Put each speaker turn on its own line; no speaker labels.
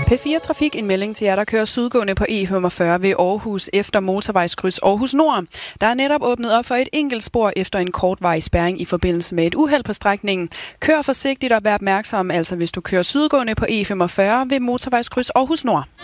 P4 Trafik, en melding til jer, der kører sydgående på E45 ved Aarhus efter motorvejskryds Aarhus Nord. Der er netop åbnet op for et enkelt spor efter en kortvarig spærring i forbindelse med et uheld på strækningen. Kør forsigtigt og vær opmærksom, altså hvis du kører sydgående på E45 ved motorvejskryds Aarhus Nord.